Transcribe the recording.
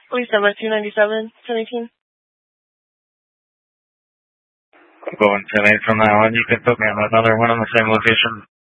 Police number 297, 1018. Going 10-8 from that one. You can put me on another one on the same location.